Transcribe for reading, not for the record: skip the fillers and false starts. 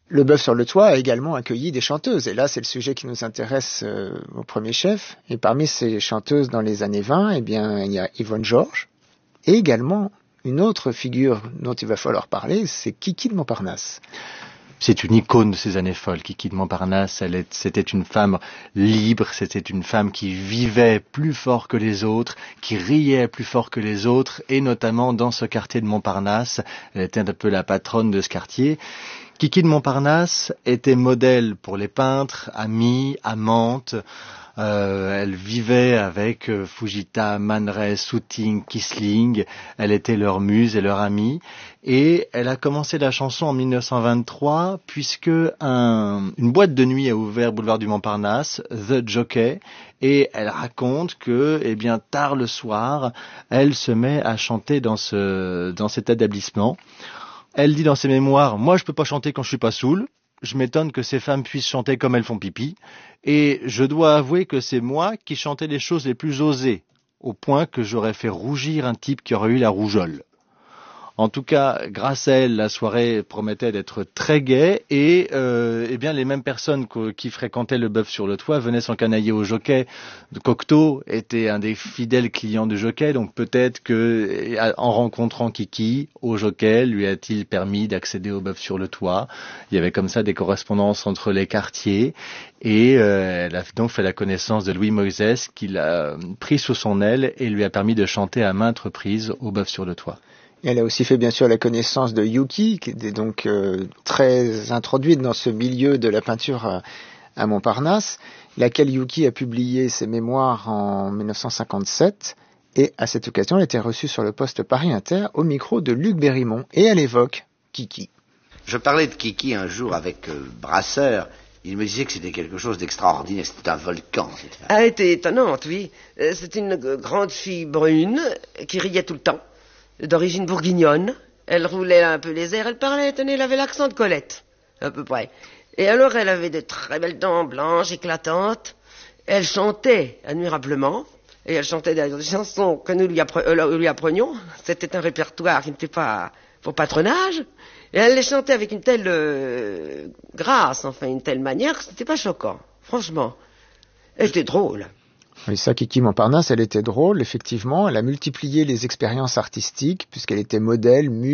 Le Bœuf sur le toit a également accueilli des chanteuses. Et là, c'est le sujet qui nous intéresse au premier chef. Et parmi ces chanteuses dans les années 20, eh bien, il y a Yvonne Georges. Et également, une autre figure dont il va falloir parler, c'est Kiki de Montparnasse. C'est une icône de ces années folles, Kiki de Montparnasse. C'était une femme libre, c'était une femme qui vivait plus fort que les autres, qui riait plus fort que les autres, et notamment dans ce quartier de Montparnasse. Elle était un peu la patronne de ce quartier. Kiki de Montparnasse était modèle pour les peintres, amis, amantes. Elle vivait avec Fujita, Man Ray, Souting, Kisling. Elle était leur muse et leur amie. Et elle a commencé la chanson en 1923 puisque une boîte de nuit a ouvert boulevard du Montparnasse, The Jockey, et elle raconte que, eh bien, tard le soir, elle se met à chanter dans cet établissement. Elle dit dans ses mémoires, moi je peux pas chanter quand je suis pas saoul. Je m'étonne que ces femmes puissent chanter comme elles font pipi. Et je dois avouer que c'est moi qui chantais les choses les plus osées, au point que j'aurais fait rougir un type qui aurait eu la rougeole. En tout cas, grâce à elle, la soirée promettait d'être très gaie et eh bien les mêmes personnes qui fréquentaient le Bœuf sur le toit venaient s'encanailler au Jockey. Cocteau était un des fidèles clients du Jockey, donc peut-être que en rencontrant Kiki au Jockey, lui a-t-il permis d'accéder au Bœuf sur le toit. Il y avait comme ça des correspondances entre les quartiers et elle a donc fait la connaissance de Louis Moïse qui l'a pris sous son aile et lui a permis de chanter à maintes reprises au Bœuf sur le toit. Elle a aussi fait bien sûr la connaissance de Yuki, qui était donc très introduite dans ce milieu de la peinture à Montparnasse, laquelle Yuki a publié ses mémoires en 1957, et à cette occasion elle a été reçue sur le poste Paris Inter au micro de Luc Bérimont, et elle évoque Kiki. Je parlais de Kiki un jour avec Brasseur. Il me disait que c'était quelque chose d'extraordinaire, c'était un volcan. Elle était étonnante, oui. C'était une grande fille brune qui riait tout le temps. D'origine bourguignonne, elle roulait un peu les airs, elle parlait, tenez, elle avait l'accent de Colette, à peu près. Et alors elle avait de très belles dents blanches, éclatantes, elle chantait admirablement, et elle chantait des chansons que nous lui apprenions, c'était un répertoire qui n'était pas pour patronage, et elle les chantait avec une telle grâce, enfin une telle manière, que c'était pas choquant, franchement. Elle était drôle. Oui, ça, Kiki Montparnasse, elle était drôle, effectivement. Elle a multiplié les expériences artistiques, puisqu'elle était modèle,